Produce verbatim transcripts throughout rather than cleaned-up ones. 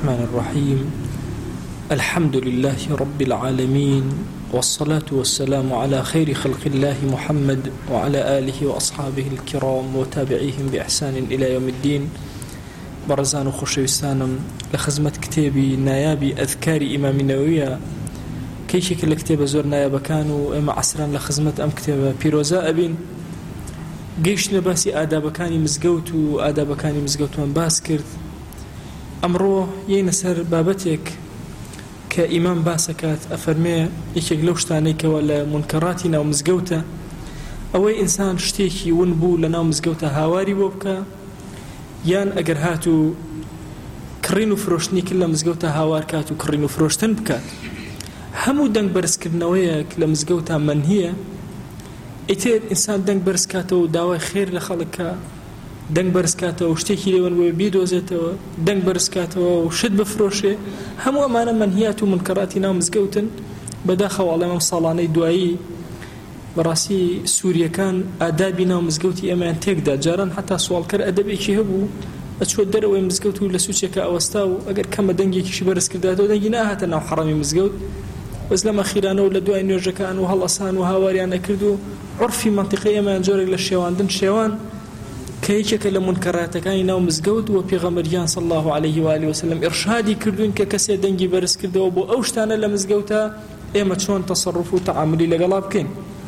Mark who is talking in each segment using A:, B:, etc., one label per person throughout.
A: الرحمن الرحيم. الحمد لله رب العالمين، والصلاة والسلام على خير خلق الله محمد وعلى آله وأصحابه الكرام وتابعيهم بإحسان إلى يوم الدين. برزان وخشوستانم لخزمة كتابي نايابي أذكار إمام النووي كيشك الكتاب زور نايابا كانوا إما عسران لخزمة أم كتاب بيروزاء بين قيش نباسي آداب كاني مزقوت وآداب كاني مزقوت من باسكرت أمره ينسر بابتك كإمام باسكات أفرمي يكيك لوشتانيك ولا منكراتنا ومزقوتا أوي إنسان شتيكي ونبو لنا ومزقوتا هاواري بوبكا يان أقر هاتو كرينو فروشتني كلا مزقوتا هاوار كاتو كرينو فروشتن بكات همو دنگ برس كرنويك لمزقوتا من هي إتير إنسان دنگ برس كاتو داوي خير لخلقك دنگ برس كاتو وشتيكي ليون ويبيدوزيتو دنگ برس كاتو وشد بفروشه همو أمانا منهيات ومنكراتنا ومزقوتن بداخل على من صالاني دوائي براسي سوريا كان آدابنا ومزقوتي أمان تيكدا جاران حتى سوال كر أدب إيكي هبو أتشو الدروي مزقوتو لسوشيكا أوستاو أقر كما دنگي كيشي برس كرداتو دنگي ناهاتا ناو حرامي مزقوت وإسلام أخيرانا ولا دوائي نيوجكان وهالأسان وهاواريانا كردو عرفي منطقية ما ينجورك للشيوان دن شيوان كيشك لمنكرات كان ناو مزقود وبيغمريان صلى الله عليه وآله وسلم إرشادي كردون ككسي دنجي برس كردو وبو أوشتانا لمزقوتا إيما تشون تصرفو تعاملي لقلاب كين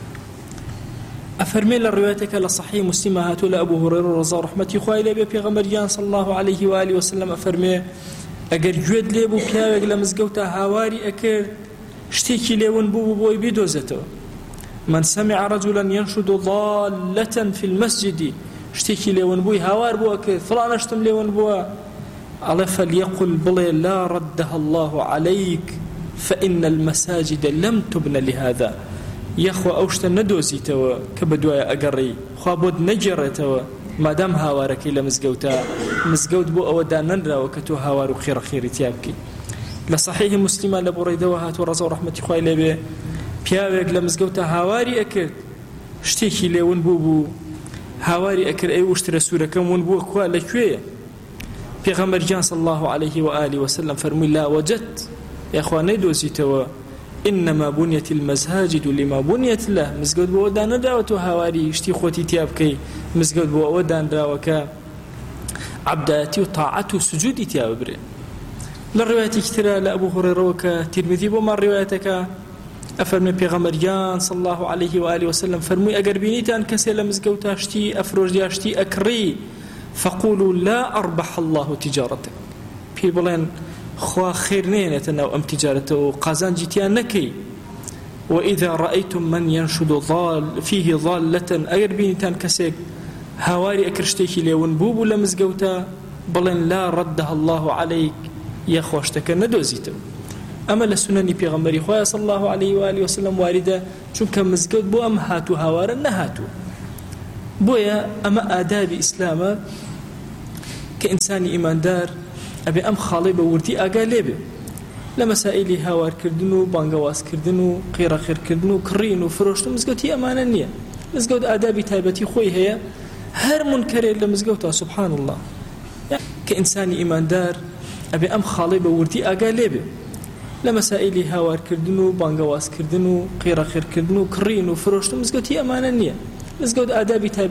A: أفرمي للروايتك لصحيح مسلمة هاتو لأبو هريرة رضا رحمتي خواه لبي بيغمريان صلى الله عليه وآله وسلم أفرمي أقر جود ليبو بياوك لمزقوتا هاواري أكر شتيكي ليون بو بوي بيدوزتو من سمع رجلا ينشد ضالة في المسجد شتيكي ليون بوي هاوار بو أكر فلان اشتم ليون بو على فليقل بلي لا ردها الله عليك فإن المساجد لم تبن لهذا يخو أوشتا ندوزي توا كبدوايا أقري خوابود نجر توا ما دام هاوارك إلا مزقوتا مزقوت بو أودا ننرى وكتو هاوار خير خير تيابكي لصحيح مسلمة لبريدوهات ورزا ورحمة خواه لبي بياوك لمزقوتا هاواري أكر شتيكي ليون بو بو هاواري أكر أي وشترى سورة كم ونبوه كوا لكوية بيغمر جان صلى الله عليه وآله وسلم فرمي لا وجدت يا أخواني دوزي توا إنما بنيت المساجد لما بنيت له مزقود بو ودان داوتو هاواري شتي خوتي تيابكي مزقود بو ودان داوكا عبداتي وطاعتي وسجودي تيابري للرواية كتيرا لأبو هريرة وكا ترمذي بو ما روايتك أفرمي بيغمريان صلى الله عليه وآله وسلم فرمي أقر بينيتان كسي لمزقوتا اشتي أفروج دي اشتي أكري فقولوا لا أربح الله تجارتك في بلين خوا خير نينتنا أم تجارته قازان جيتيان نكي وإذا رأيتم من ينشد ضال فيه ضالة أقر بينيتان كسي هواري أكرشتيكي ليون بوبو لمزقوتا بلين لا ردها الله عليك يا خوشتك ندوزيتو أما لسنني بيغمبري خواه صلى الله عليه وآله وسلم واردة چونك مزقود بو أم هاتو هاوارا نهاتو بويا أما آداب إسلاما كإنسان إيمان دار أبي أم خالي بوردي أقا ليبه لمسائلي هاوار كردنو بانقواس كردنو قيرا خير كردنو كرينو فروشتو مزقود هي أمانا نية مزقود آدابي تايبتي خوي هي هر منكرين لمزقودها سبحان الله يعني كإنسان إيمان دار أبي أم خالي بوردي أقا ليبه لمسائلي هاوار كردنو بانقواس كردنو قيرا خير كردنو كرينو فروشتو مزقود هي أمانا نية مزقود آدابي تايبتي